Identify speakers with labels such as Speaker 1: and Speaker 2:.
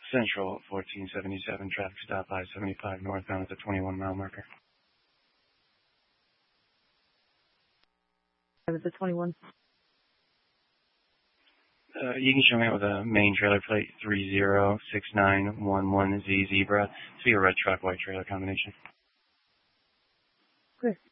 Speaker 1: Central 1477, traffic stop I-75 northbound at the 21-mile marker.
Speaker 2: At the 21.
Speaker 1: You can show me with a main trailer plate 306911Z Zebra. It's be a red truck, white trailer combination.
Speaker 2: Good.